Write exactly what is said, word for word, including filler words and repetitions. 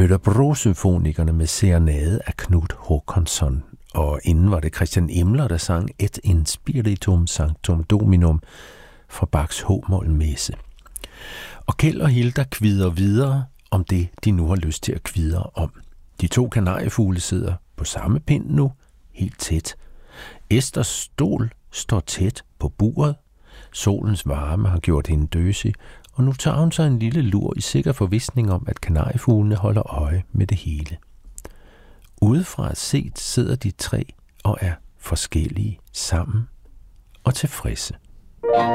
Örebro-symfonikerne med serenade af Knut Håkansson, og inden var det Christian Emler, der sang Et in spiritum sanctum dominum fra Bachs H-mol-messe. Og Kjeld og Hilda kvider videre om det, de nu har lyst til at kvidre om. De to kanariefugle sidder på samme pind nu, helt tæt. Esthers stol står tæt på buret. Solens varme har gjort hende døsig, og nu tager hun sig en lille lur i sikker forvisning om, at kanariefuglene holder øje med det hele. Udefra set sidder de tre og er forskellige sammen og tilfredse.